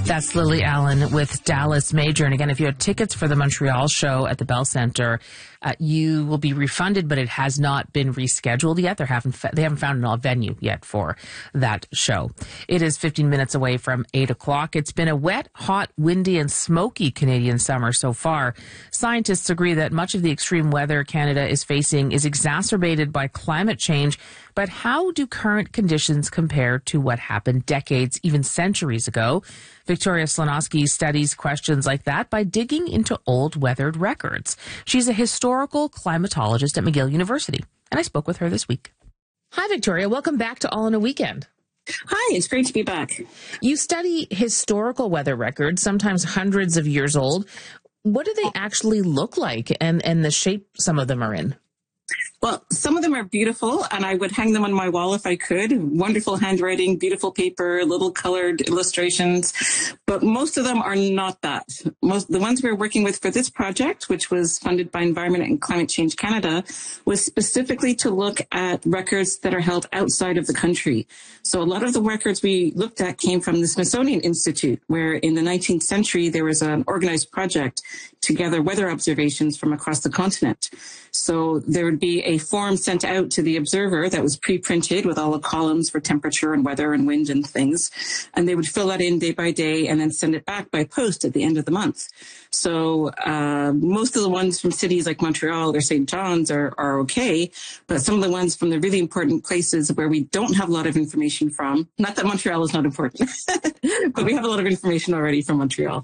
That's Lily Allen with Dallas Major. And again, if you had tickets for the Montreal show at the Bell Centre, you will be refunded, but it has not been rescheduled yet. They haven't found a venue yet for that show. It is 15 minutes away from 8 o'clock. It's been a wet, hot, windy, and smoky Canadian summer so far. Scientists agree that much of the extreme weather Canada is facing is exacerbated by climate change. But how do current conditions compare to what happened decades, even centuries ago? Victoria Slonowski studies questions like that by digging into old weathered records. She's a historical climatologist at McGill University, and I spoke with her this week. Hi, Victoria. Welcome back to All in a Weekend. Hi, it's great to be back. You study historical weather records, sometimes hundreds of years old. What do they actually look like and the shape some of them are in? Well, some of them are beautiful, and I would hang them on my wall if I could. Wonderful handwriting, beautiful paper, little colored illustrations. But most of them are not that. The ones we're working with for this project, which was funded by Environment and Climate Change Canada, was specifically to look at records that are held outside of the country. So a lot of the records we looked at came from the Smithsonian Institute, where in the 19th century there was an organized project to gather weather observations from across the continent. So there would be a form sent out to the observer that was pre-printed with all the columns for temperature and weather and wind and things. And they would fill that in day by day and then send it back by post at the end of the month. So most of the ones from cities like Montreal or St. John's are okay, but some of the ones from the really important places where we don't have a lot of information from, not that Montreal is not important, but we have a lot of information already from Montreal.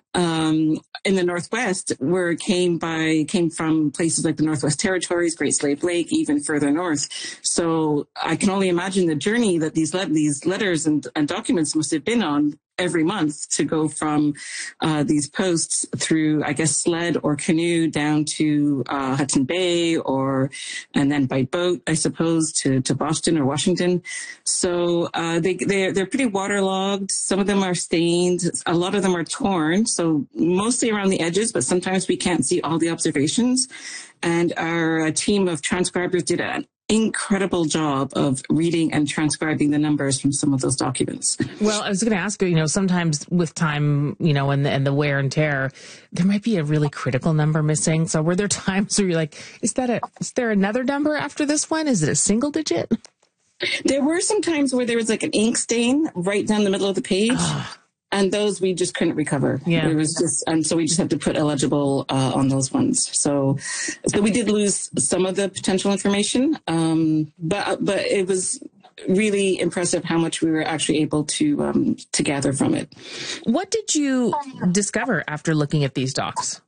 In the Northwest, where it came from places like the Northwest Territories, Great Slave Lake, even further north. So I can only imagine the journey that these letters and documents must have been on every month to go from these posts through, I guess, sled or canoe down to Hudson Bay, and then by boat, I suppose, to Boston or Washington. So they're pretty waterlogged. Some of them are stained. A lot of them are torn. So mostly around the edges, but sometimes we can't see all the observations. And our team of transcribers did an incredible job of reading and transcribing the numbers from some of those documents. Well, I was going to ask you, sometimes with time, and the wear and tear, there might be a really critical number missing. So were there times where you're like, is there another number after this one? Is it a single digit? There were some times where there was like an ink stain right down the middle of the page. And those we just couldn't recover. Yeah. It was so we just had to put illegible on those ones. So we did lose some of the potential information, but it was really impressive how much we were actually able to gather from it. What did you discover after looking at these docs?